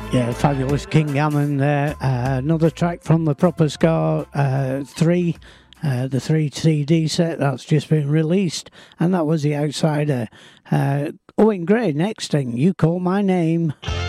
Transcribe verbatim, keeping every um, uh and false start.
Yeah, fabulous King Gammon there. Uh, another track from the Proper Ska uh, three, uh, the three C D set that's just been released, and that was The Outsider. Uh, Owen Gray, next thing, You Call My Name.